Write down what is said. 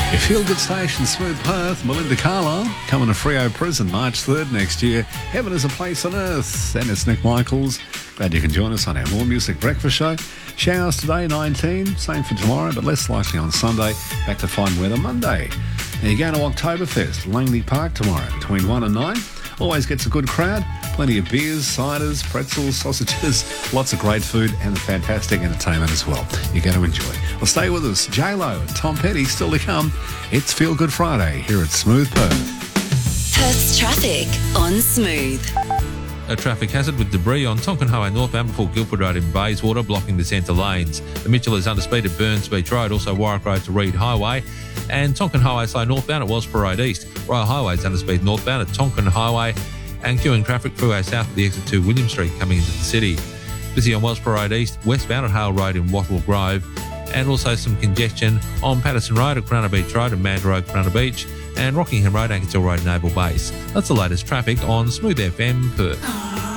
Your feel-good station, Smooth Perth, Melinda Carlisle, coming to Freo Prison March 3rd next year. Heaven is a place on earth. And it's Nick Michaels. Glad you can join us on our More Music Breakfast Show. Showers today, 19. Same for tomorrow, but less likely on Sunday. Back to fine weather Monday. Now you're going to Oktoberfest, Langley Park tomorrow, between 1 and 9. Always gets a good crowd. Plenty of beers, ciders, pretzels, sausages, lots of great food and fantastic entertainment as well. You're going to enjoy. Well, stay with us. J-Lo and Tom Petty still to come. It's Feel Good Friday here at Smooth Perth. Perth's traffic on Smooth. A traffic hazard with debris on Tonkin Highway northbound before Guildford Road in Bayswater, blocking the centre lanes. The Mitchell is under speed at Burns Beach Road, also Warwick Road to Reed Highway. And Tonkin Highway slow northbound at Wellsborough Road East. Royal Highway is under speed northbound at Tonkin Highway. And queuing traffic freeway south at the exit to William Street coming into the city. Busy on Wellsborough Road East, westbound at Hale Road in Wattle Grove. And also some congestion on Patterson Road at Corunna Beach Road and Mandurah Road, Corunna Beach. And Rockingham Road, Ankershill Road, Naval Base. That's the latest traffic on Smooth FM Perth.